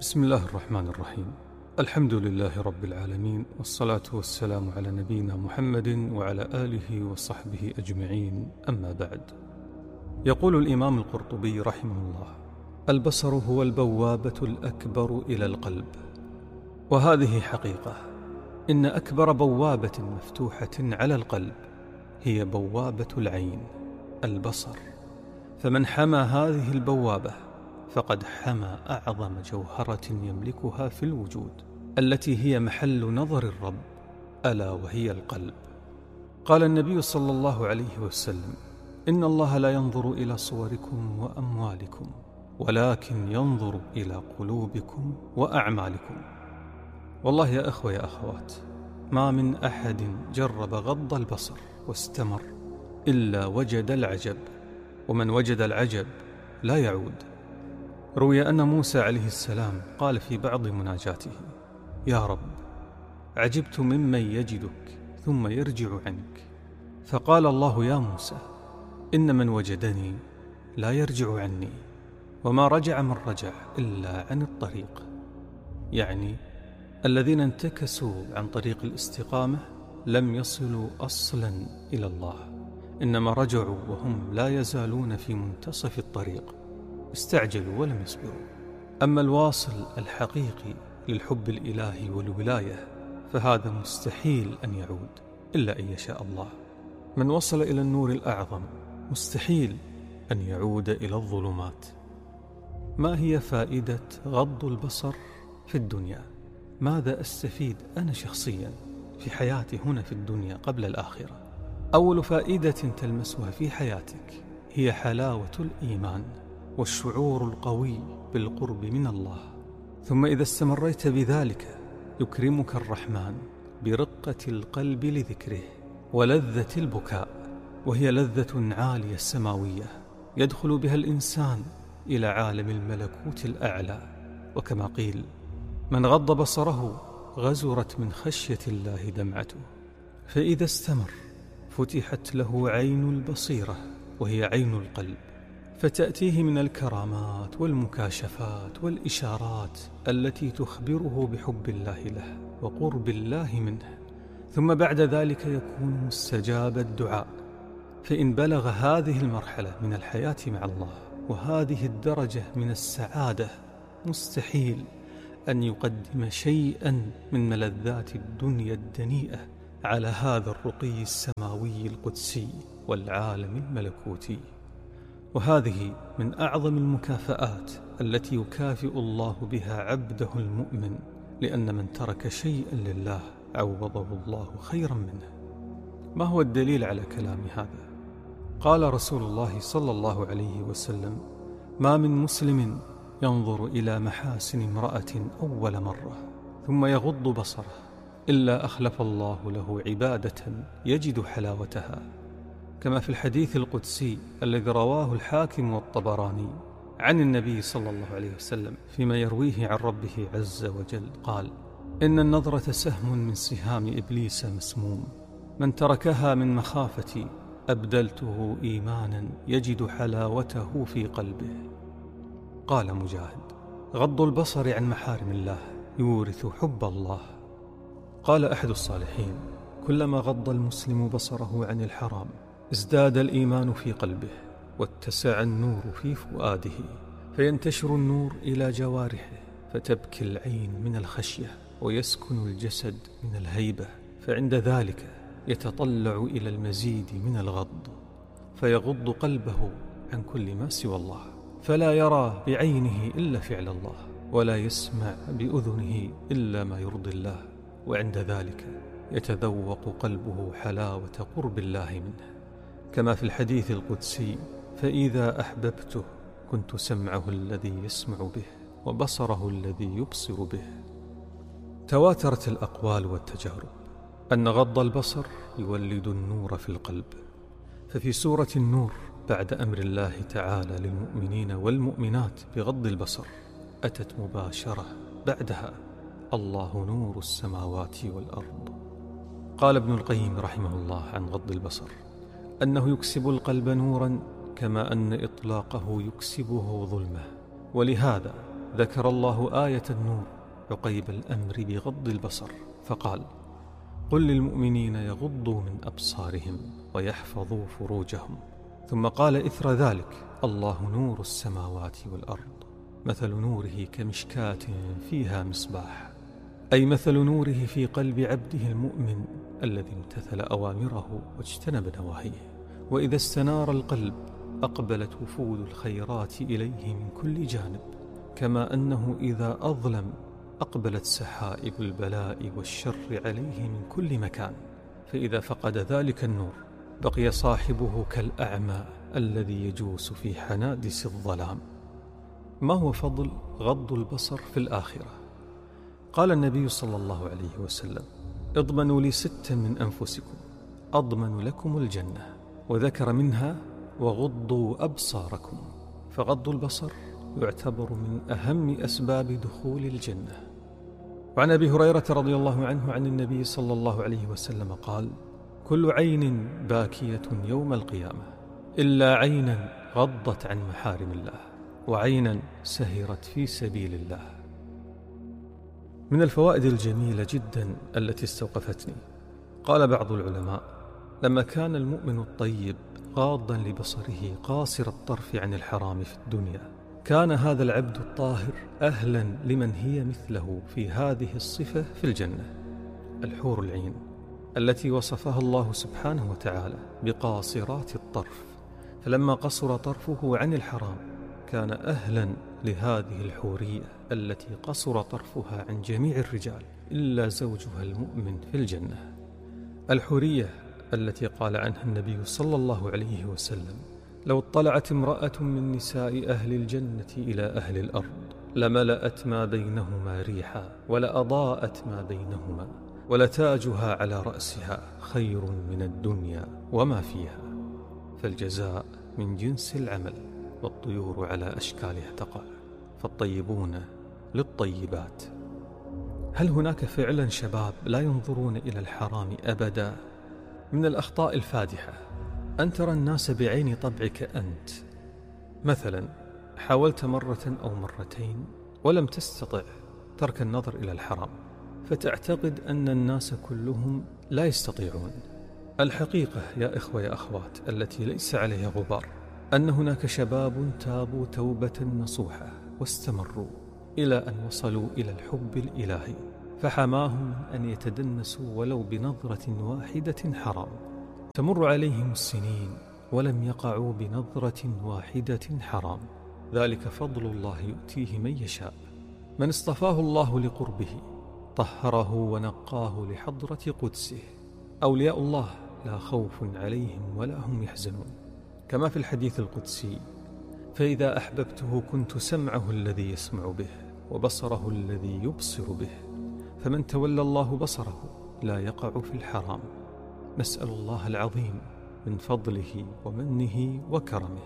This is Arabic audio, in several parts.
بسم الله الرحمن الرحيم. الحمد لله رب العالمين، والصلاة والسلام على نبينا محمد وعلى آله وصحبه أجمعين، أما بعد. يقول الإمام القرطبي رحمه الله: البصر هو البوابة الأكبر إلى القلب. وهذه حقيقة، إن أكبر بوابة مفتوحة على القلب هي بوابة العين، البصر. فمن حمى هذه البوابة فقد حمى أعظم جوهرة يملكها في الوجود، التي هي محل نظر الرب، ألا وهي القلب. قال النبي صلى الله عليه وسلم: إن الله لا ينظر إلى صوركم وأموالكم، ولكن ينظر إلى قلوبكم وأعمالكم. والله يا أخوة يا أخوات، ما من أحد جرب غض البصر واستمر إلا وجد العجب، ومن وجد العجب لا يعود. روي أن موسى عليه السلام قال في بعض مناجاته: يا رب، عجبت ممن يجدك ثم يرجع عنك. فقال الله: يا موسى، إن من وجدني لا يرجع عني، وما رجع من رجع إلا عن الطريق. يعني الذين انتكسوا عن طريق الاستقامة لم يصلوا أصلا إلى الله، إنما رجعوا وهم لا يزالون في منتصف الطريق، استعجلوا ولم يصبروا. أما الواصل الحقيقي للحب الإلهي والولاية فهذا مستحيل أن يعود إلا أن يشاء الله. من وصل إلى النور الأعظم مستحيل أن يعود إلى الظلمات. ما هي فائدة غض البصر في الدنيا؟ ماذا أستفيد أنا شخصيا في حياتي هنا في الدنيا قبل الآخرة؟ أول فائدة تلمسها في حياتك هي حلاوة الإيمان والشعور القوي بالقرب من الله. ثم إذا استمريت بذلك يكرمك الرحمن برقة القلب لذكره ولذة البكاء، وهي لذة عالية سماوية يدخل بها الإنسان إلى عالم الملكوت الأعلى. وكما قيل: من غض بصره غزرت من خشية الله دمعته. فإذا استمر فتحت له عين البصيرة، وهي عين القلب، فتأتيه من الكرامات والمكاشفات والإشارات التي تخبره بحب الله له وقرب الله منه. ثم بعد ذلك يكون مستجاب الدعاء. فإن بلغ هذه المرحلة من الحياة مع الله وهذه الدرجة من السعادة، مستحيل أن يقدم شيئا من ملذات الدنيا الدنيئة على هذا الرقي السماوي القدسي والعالم الملكوتي. وهذه من أعظم المكافآت التي يكافئ الله بها عبده المؤمن، لأن من ترك شيئا لله عوضه الله خيرا منه. ما هو الدليل على كلام هذا؟ قال رسول الله صلى الله عليه وسلم: ما من مسلم ينظر إلى محاسن امرأة أول مرة ثم يغض بصره إلا أخلف الله له عبادة يجد حلاوتها، كما في الحديث القدسي الذي رواه الحاكم والطبراني عن النبي صلى الله عليه وسلم فيما يرويه عن ربه عز وجل قال: إن النظرة سهم من سهام إبليس مسموم، من تركها من مخافتي أبدلته إيمانا يجد حلاوته في قلبه. قال مجاهد: غض البصر عن محارم الله يورث حب الله. قال أحد الصالحين: كلما غض المسلم بصره عن الحرام ازداد الإيمان في قلبه، واتسع النور في فؤاده، فينتشر النور إلى جوارحه، فتبكي العين من الخشية، ويسكن الجسد من الهيبة، فعند ذلك يتطلع إلى المزيد من الغض، فيغض قلبه عن كل ما سوى الله، فلا يرى بعينه إلا فعل الله، ولا يسمع بأذنه إلا ما يرضي الله، وعند ذلك يتذوق قلبه حلاوة قرب الله منه، كما في الحديث القدسي: فإذا أحببته كنت سمعه الذي يسمع به وبصره الذي يبصر به. تواترت الأقوال والتجارب أن غض البصر يولد النور في القلب. ففي سورة النور بعد أمر الله تعالى للمؤمنين والمؤمنات بغض البصر أتت مباشرة بعدها: الله نور السماوات والأرض. قال ابن القيم رحمه الله عن غض البصر أنه يكسب القلب نورا كما أن إطلاقه يكسبه ظلمة، ولهذا ذكر الله آية النور عقيب الأمر بغض البصر فقال: قل للمؤمنين يغضوا من أبصارهم ويحفظوا فروجهم. ثم قال إثر ذلك: الله نور السماوات والأرض، مثل نوره كمشكاة فيها مصباح، أي مثل نوره في قلب عبده المؤمن الذي امتثل أوامره واجتنب نواهيه. وإذا استنار القلب أقبلت وفود الخيرات إليه من كل جانب، كما أنه إذا أظلم أقبلت سحائب البلاء والشر عليه من كل مكان. فإذا فقد ذلك النور بقي صاحبه كالأعمى الذي يجوس في حنادس الظلام. ما هو فضل غض البصر في الآخرة؟ قال النبي صلى الله عليه وسلم: اضمنوا لي 6 من أنفسكم أضمن لكم الجنة، وذكر منها: وغضوا أبصاركم. فغض البصر يعتبر من أهم أسباب دخول الجنة. وعن أبي هريرة رضي الله عنه عن النبي صلى الله عليه وسلم قال: كل عين باكية يوم القيامة إلا عينا غضت عن محارم الله، وعينا سهرت في سبيل الله. من الفوائد الجميلة جدا التي استوقفتني، قال بعض العلماء: لما كان المؤمن الطيب غاضا لبصره قاصر الطرف عن الحرام في الدنيا، كان هذا العبد الطاهر أهلا لمن هي مثله في هذه الصفة في الجنة، الحور العين التي وصفها الله سبحانه وتعالى بقاصرات الطرف. فلما قصر طرفه عن الحرام كان أهلا لهذه الحورية التي قصر طرفها عن جميع الرجال إلا زوجها المؤمن في الجنة. الحورية التي قال عنها النبي صلى الله عليه وسلم: لو اطلعت امرأة من نساء أهل الجنة إلى أهل الأرض لملأت ما بينهما ريحا ولأضاءت ما بينهما، ولتاجها على رأسها خير من الدنيا وما فيها. فالجزاء من جنس العمل، والطيور على أشكالها تقع، فالطيبون للطيبات. هل هناك فعلا شباب لا ينظرون إلى الحرام أبدا؟ من الأخطاء الفادحة أن ترى الناس بعين طبعك أنت. مثلا حاولت مرة أو مرتين ولم تستطع ترك النظر إلى الحرام، فتعتقد أن الناس كلهم لا يستطيعون. الحقيقة يا إخوة يا أخوات التي ليس عليها غبار أن هناك شباب تابوا توبة نصوحة واستمروا إلى أن وصلوا إلى الحب الإلهي، فحماهم من أن يتدنسوا ولو بنظرة واحدة حرام. تمر عليهم السنين ولم يقعوا بنظرة واحدة حرام. ذلك فضل الله يؤتيه من يشاء. من اصطفاه الله لقربه طهره ونقاه لحضرة قدسه. أولياء الله لا خوف عليهم ولا هم يحزنون، كما في الحديث القدسي: فإذا أحببته كنت سمعه الذي يسمع به وبصره الذي يبصر به، فمن تولى الله بصره لا يقع في الحرام. نسأل الله العظيم من فضله ومنه وكرمه.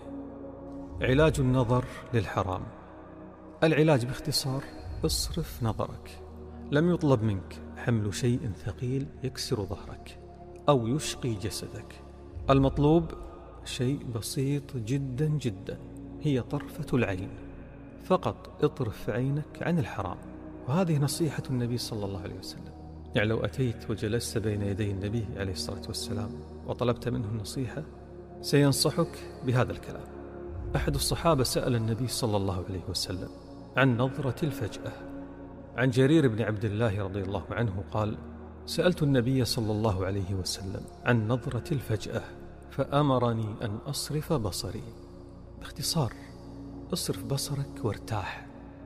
علاج النظر للحرام. العلاج باختصار: اصرف نظرك. لم يطلب منك حمل شيء ثقيل يكسر ظهرك أو يشقي جسدك. المطلوب شيء بسيط جدا جدا، هي طرفة العين فقط. اطرف عينك عن الحرام. وهذه نصيحة النبي صلى الله عليه وسلم. يعني لو أتيت وجلست بين يدي النبي عليه الصلاة والسلام وطلبت منه النصيحة سينصحك بهذا الكلام. أحد الصحابة سأل النبي صلى الله عليه وسلم عن نظرة الفجأة. عن جرير بن عبد الله رضي الله عنه قال: سألت النبي صلى الله عليه وسلم عن نظرة الفجأة فأمرني أن أصرف بصري. باختصار: اصرف بصرك وارتاح.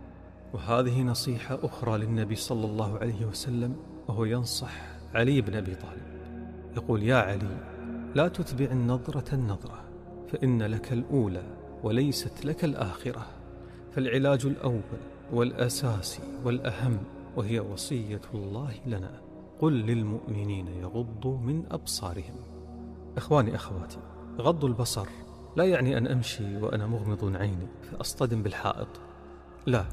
وهذه نصيحة أخرى للنبي صلى الله عليه وسلم وهو ينصح علي بن أبي طالب، يقول: يا علي، لا تتبع النظرة فإن لك الأولى وليست لك الآخرة. فالعلاج الأول والأساسي والأهم وهي وصية الله لنا: قل للمؤمنين يغضوا من أبصارهم. إخواني أخواتي، غض البصر لا يعني أن أمشي وأنا مغمض عيني فأصطدم بالحائط، لا.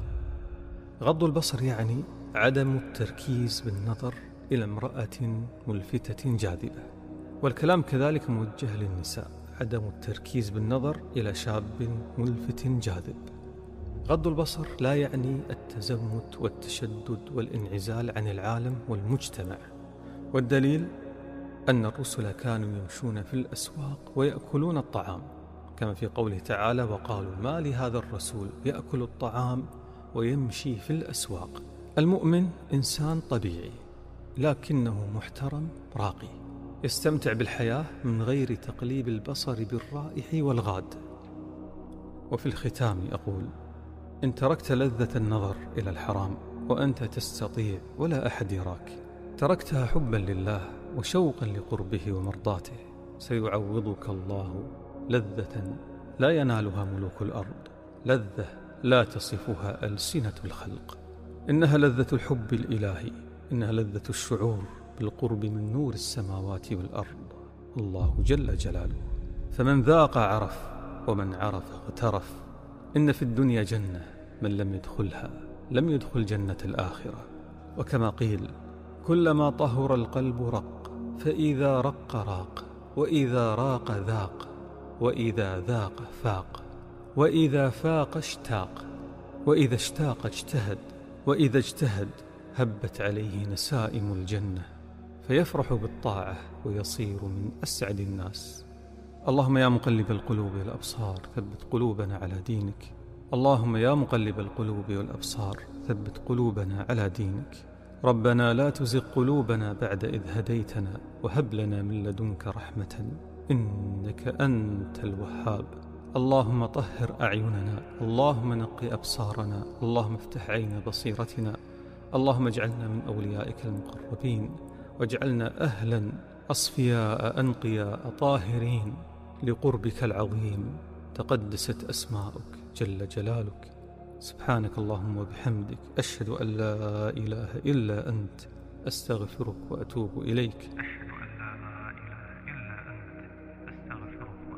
غض البصر يعني عدم التركيز بالنظر إلى امرأة ملفتة جاذبة. والكلام كذلك موجه للنساء: عدم التركيز بالنظر إلى شاب ملفت جاذب. غض البصر لا يعني التزمت والتشدد والانعزال عن العالم والمجتمع، والدليل أن الرسل كانوا يمشون في الأسواق ويأكلون الطعام، كما في قوله تعالى: وقالوا ما لهذا الرسول يأكل الطعام ويمشي في الأسواق. المؤمن إنسان طبيعي لكنه محترم راقي، يستمتع بالحياة من غير تقليب البصر بالرائح والغاد. وفي الختام أقول: إن تركت لذة النظر إلى الحرام وأنت تستطيع ولا أحد يراك، تركتها حبا لله وشوقا لقربه ومرضاته، سيعوضك الله لذة لا ينالها ملوك الأرض، لذة لا تصفها ألسنة الخلق. إنها لذة الحب الإلهي، إنها لذة الشعور بالقرب من نور السماوات والأرض، الله جل جلاله. فمن ذاق عرف، ومن عرف اغترف. إن في الدنيا جنة، من لم يدخلها لم يدخل جنة الآخرة. وكما قيل: كلما طهر القلب رق، فإذا رق راق، وإذا راق ذاق، وإذا ذاق فاق، وإذا فاق اشتاق، وإذا اشتاق اجتهد، وإذا اجتهد هبت عليه نسائم الجنة، فيفرح بالطاعة ويصير من أسعد الناس. اللهم يا مقلب القلوب والأبصار ثبت قلوبنا على دينك. اللهم يا مقلب القلوب والأبصار ثبت قلوبنا على دينك. ربنا لا تزغ قلوبنا بعد إذ هديتنا وهب لنا من لدنك رحمة إنك أنت الوهاب. اللهم طهر أعيننا، اللهم نقي أبصارنا، اللهم افتح عين بصيرتنا، اللهم اجعلنا من أوليائك المقربين، واجعلنا أهلا أصفياء أنقياء طاهرين لقربك العظيم. تقدست أسماؤك جل جلالك. سبحانك اللهم وبحمدك، أشهد أن لا إله إلا أنت، أستغفرك وأتوب إليك. أشهد أن لا إله إلا أنت، أستغفرك